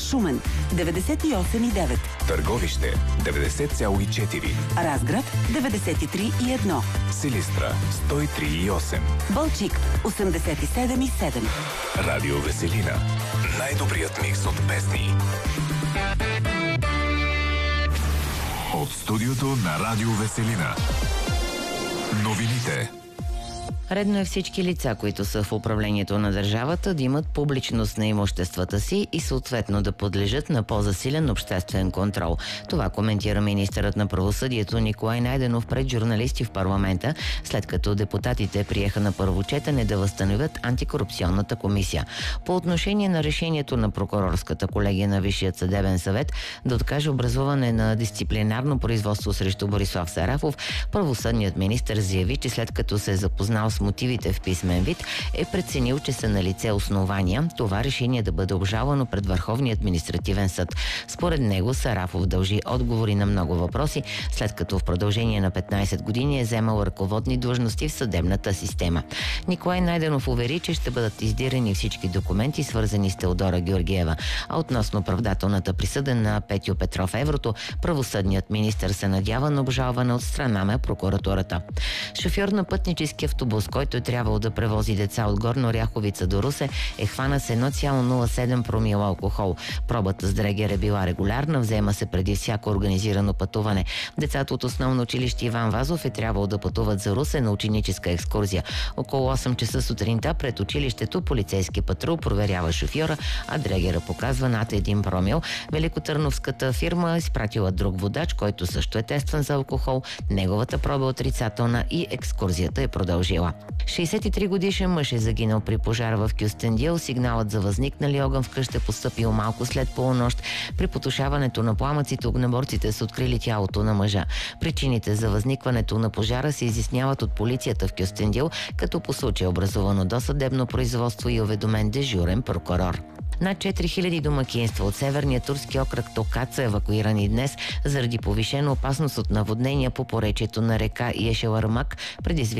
Шумен 98,9. Търговище 90,4. Разград 93,1. Силистра 103,8. Балчик 87,7. Радио Веселина. Най-добрият микс от песни. От студиото на Радио Веселина. Новините. Редно е всички лица, които са в управлението на държавата, да имат публичност на имуществата си и съответно да подлежат на по-засилен обществен контрол. Това коментира министърът на правосъдието Николай Найденов пред журналисти в парламента, след като депутатите приеха на първо четене да възстановят антикорупционната комисия. По отношение на решението на прокурорската колегия на Висшият съдебен съвет да откаже образуване на дисциплинарно производство срещу Борислав Сарафов, правосъдният министър заяви, че след като се е запознал с мотивите в писмен вид, е преценил, че са налице основания това решение да бъде обжалвано пред Върховния административен съд. Според него Сарафов дължи отговори на много въпроси, след като в продължение на 15 години е вземал ръководни длъжности в съдебната система. Николай Найденов увери, че ще бъдат издирани всички документи, свързани с Теодора Георгиева. А относно оправдателната присъда на Петьо Петров Еврото, правосъдният министър се надява на обжалване от страна на прокуратурата. Шофьор на пътнически автобус, който е трябвало да превози деца от Горна Оряховица до Русе, е хвана с 1,07 промила алкохол. Пробата с дрегер е била регулярна, взема се преди всяко организирано пътуване. Децата от основно училище Иван Вазов е трябвало да пътуват за Русе на ученическа екскурзия. Около 8 часа сутринта пред училището полицейски патрул проверява шофьора, а дрегера показва над 1 промил. Великотърновската фирма е изпратила друг водач, който също е тестван за алкохол. Неговата проба е отрицателна и екскурзията е продължила. 63 годишен мъж е загинал при пожар в Кюстендил. Сигналът за възникнали огън в къща е постъпил малко след полунощ. При потушаването на пламъците огнеборците са открили тялото на мъжа. Причините за възникването на пожара се изясняват от полицията в Кюстендил, като по случай е образувано досъдебно производство и уведомен дежурен прокурор. Над 4000 домакинства от северния турски окръг Токат са евакуирани днес заради повишена опасност от наводнения по поречието на река Ешелармак, предизвикана